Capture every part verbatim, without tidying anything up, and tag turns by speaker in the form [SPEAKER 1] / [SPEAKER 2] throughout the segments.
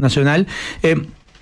[SPEAKER 1] nacional. Eh,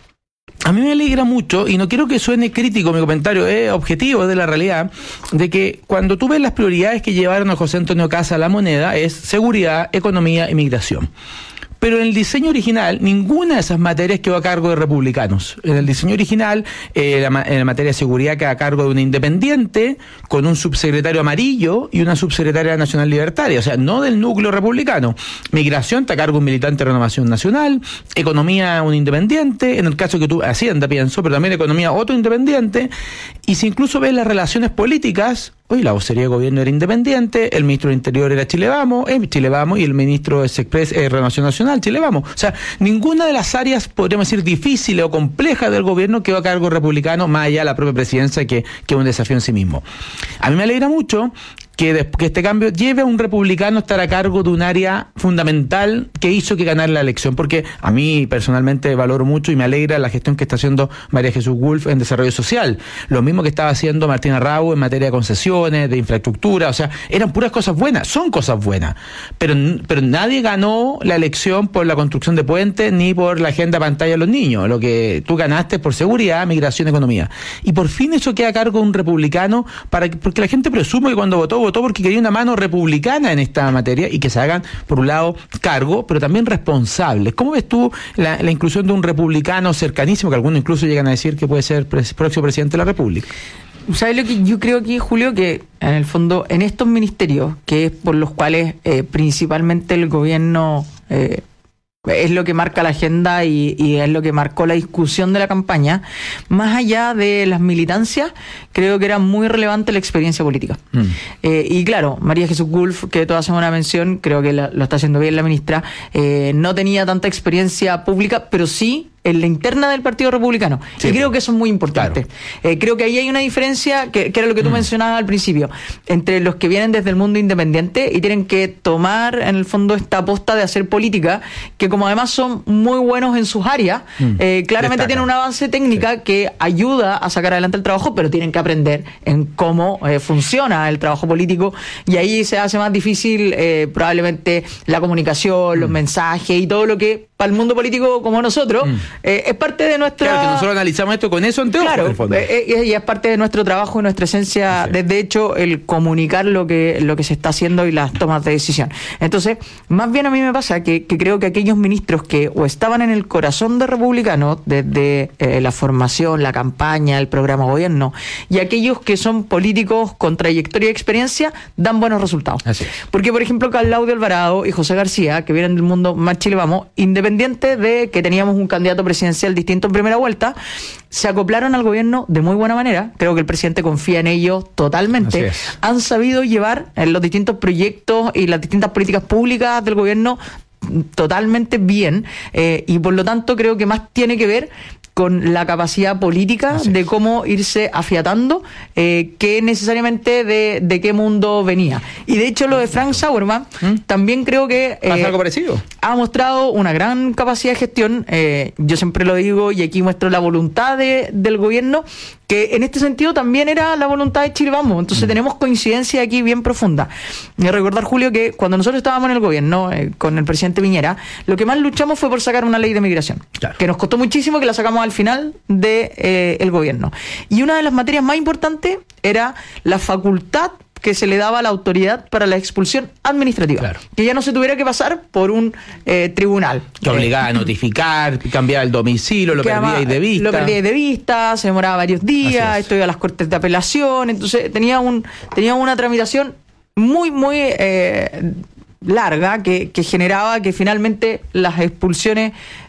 [SPEAKER 1] A mí me alegra mucho, y no quiero que suene crítico mi comentario, es objetivo, es de la realidad, de que cuando tú ves las prioridades que llevaron a José Antonio Kassa a la moneda, es seguridad, economía y migración. Pero en el diseño original, ninguna de esas materias quedó a cargo de republicanos. En el diseño original, eh, la, en la materia de seguridad queda a cargo de una independiente, con un subsecretario amarillo y una subsecretaria nacional libertaria, o sea, no del núcleo republicano. Migración está a cargo de un militante de Renovación Nacional, economía un independiente, en el caso que tú, Hacienda pienso, pero también economía otro independiente, y si incluso ves las relaciones políticas, hoy la vocería de gobierno era independiente, el ministro del Interior era Chile Vamos, eh, Chile Vamos, y el ministro de Sexpress, eh, Renovación Nacional, Chile Vamos. O sea, ninguna de las áreas, podríamos decir, difíciles o complejas del gobierno quedó a cargo republicano, más allá de la propia presidencia, que, que es un desafío en sí mismo. A mí me alegra mucho que, de, que este cambio lleve a un republicano a estar a cargo de un área fundamental que hizo que ganara la elección, porque a mí personalmente valoro mucho y me alegra la gestión que está haciendo María Jesús Wolf en desarrollo social, lo mismo que estaba haciendo Martina Raúl en materia de concesiones, de infraestructura, o sea, eran puras cosas buenas, son cosas buenas, pero, pero nadie ganó la elección por la construcción de puentes ni por la agenda pantalla de los niños, lo que tú ganaste por seguridad, migración, economía, y por fin eso queda a cargo de un republicano, para que, porque la gente presume que cuando votó, votó porque quería una mano republicana en esta materia y que se hagan, por un lado, cargo, pero también responsables. ¿Cómo ves tú la, la inclusión de un republicano cercanísimo, que algunos incluso llegan a decir que puede ser pres, próximo presidente de la República?
[SPEAKER 2] ¿Sabes lo que yo creo aquí, Julio? Que en el fondo, en estos ministerios, que es por los cuales eh, principalmente el gobierno... Eh, es lo que marca la agenda y, y es lo que marcó la discusión de la campaña, más allá de las militancias, creo que era muy relevante la experiencia política. Mm. Eh, y claro, María Jesús Wolf, que todos hacemos una mención, creo que la, lo está haciendo bien la ministra, eh, no tenía tanta experiencia pública, pero sí en la interna del Partido Republicano. Sí, y creo que eso es muy importante. Claro. Eh, creo que ahí hay una diferencia, que, que era lo que tú mm. mencionabas al principio, entre los que vienen desde el mundo independiente y tienen que tomar, en el fondo, esta aposta de hacer política, que como además son muy buenos en sus áreas, mm. eh, claramente Destaca. tienen una base técnica sí. que ayuda a sacar adelante el trabajo, pero tienen que aprender en cómo eh, funciona el trabajo político, y ahí se hace más difícil eh, probablemente la comunicación, mm. los mensajes y todo lo que para el mundo político como nosotros mm. eh, es parte de nuestra...
[SPEAKER 1] Claro, que nosotros analizamos esto con eso en teoría.
[SPEAKER 2] Claro,
[SPEAKER 1] en el fondo.
[SPEAKER 2] Eh, eh, y es parte de nuestro trabajo y nuestra esencia, sí. desde hecho, el comunicar lo que, lo que se está haciendo y las tomas de decisión. Entonces, más bien a mí me pasa que, que creo que aquellos ministros que o estaban en el corazón de republicanos, desde eh, la formación, la campaña, el programa de gobierno, y aquellos que son políticos con trayectoria y experiencia, dan buenos resultados. Así es. Porque, por ejemplo, Claudio Alvarado y José García, que vienen del mundo más Chile Vamos, independientemente de que teníamos un candidato presidencial distinto en primera vuelta, se acoplaron al gobierno de muy buena manera. Creo que el presidente confía en ellos totalmente. Han sabido llevar los distintos proyectos y las distintas políticas públicas del gobierno totalmente bien, eh, y por lo tanto creo que más tiene que ver con la capacidad política de cómo irse afiatando, eh, que necesariamente de, de qué mundo venía. Y de hecho lo de Frank Sauerman ¿Mm? también creo que eh,
[SPEAKER 1] ¿Pasa algo parecido?
[SPEAKER 2] Ha mostrado una gran capacidad de gestión. Eh, yo siempre lo digo y aquí muestro la voluntad de, del gobierno, que en este sentido también era la voluntad de Chile Vamos. Entonces mm. tenemos coincidencia aquí bien profunda. Y recordar, Julio, que cuando nosotros estábamos en el gobierno eh, con el presidente Piñera, lo que más luchamos fue por sacar una ley de migración, claro. que nos costó muchísimo, que la sacamos al final de eh, el gobierno. Y una de las materias más importantes era la facultad que se le daba a la autoridad para la expulsión administrativa, claro. que ya no se tuviera que pasar por un eh, tribunal.
[SPEAKER 1] Que obligaba eh, a notificar, cambiar el domicilio, lo perdíais de vista.
[SPEAKER 2] Lo perdíais de vista, se demoraba varios días, esto iba a las cortes de apelación, entonces tenía un tenía una tramitación muy, muy eh, larga que, que generaba que finalmente las expulsiones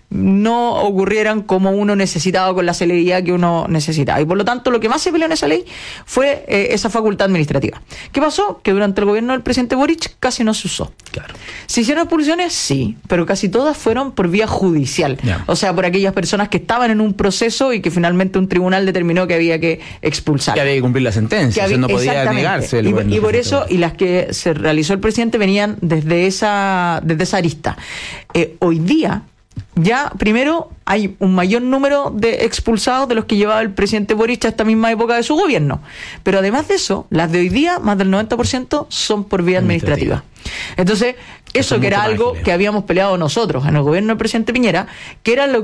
[SPEAKER 2] no ocurrieran como uno necesitaba, con la celeridad que uno necesitaba. Y por lo tanto, lo que más se peleó en esa ley fue eh, esa facultad administrativa. ¿Qué pasó? Que durante el gobierno del presidente Boric casi no se usó. Claro. ¿Se hicieron expulsiones? Sí, pero casi todas fueron por vía judicial. Yeah. O sea, por aquellas personas que estaban en un proceso y que finalmente un tribunal determinó que había que expulsar.
[SPEAKER 1] Que había que cumplir la sentencia, que había, eso no podía negarse. El
[SPEAKER 2] y, y por eso, y las que se realizó el presidente venían desde esa, desde esa arista. Eh, hoy día, ya, primero, hay un mayor número de expulsados de los que llevaba el presidente Boric a esta misma época de su gobierno. Pero además de eso, las de hoy día, más del noventa por ciento son por vía administrativa. Entonces, eso, eso que era algo que habíamos peleado nosotros en el gobierno del presidente Piñera, que era lo